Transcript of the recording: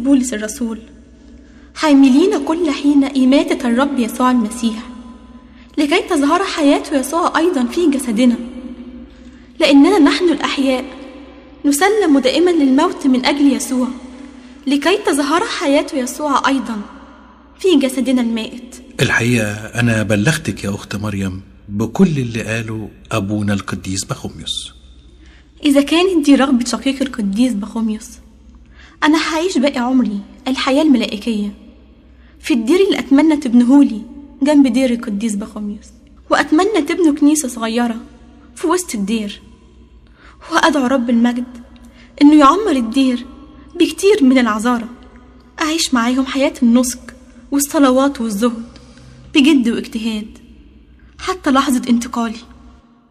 بولس الرسول: حاملين كل حين إماتة الرب يسوع المسيح، لكي تظهر حياة يسوع أيضا في جسدنا، لأننا نحن الأحياء نسلم دائما للموت من أجل يسوع، لكي تظهر حياة يسوع أيضا في جسدنا المائت. الحقيقة أنا بلغتك يا أخت مريم بكل اللي قاله أبونا القديس بخوميوس. إذا كانت دي رغبة شقيق القديس بخوميوس، أنا هعيش باقي عمري الحياة الملائكية في الدير اللي أتمنى تبنهولي جنب دير القديس بخوميوس، وأتمنى تبنوا كنيسة صغيرة في وسط الدير، وأدعو رب المجد إنه يعمر الدير بكتير من العذارى، أعيش معاهم حياة النسك والصلوات والزهد بجد واجتهاد حتى لحظة انتقالي.